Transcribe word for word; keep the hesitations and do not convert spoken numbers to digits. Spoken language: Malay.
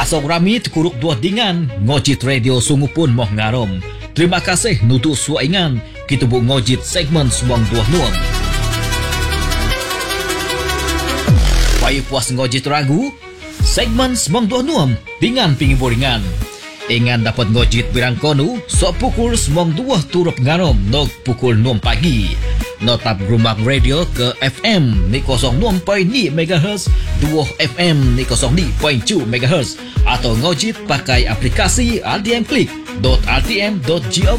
Pasok rami kuruk dua dingan ngojit radio sungupun moh ngarom. Terima kasih nutu suaingan kita bu ngojit segmen suang dua nuam. Payu puas ngojit ragu segmen suang dua nuam dengan pingiburingan. Ingan dapat ngojit birang konu so pukul suang dua turup ngarom nog pukul enam pagi. Notap Grumang Radio ke F M ni kosong enam koma lima megahertz, dua F M ni kosong lima koma dua megahertz atau ngojit pakai aplikasi r t m click dot r t m dot gov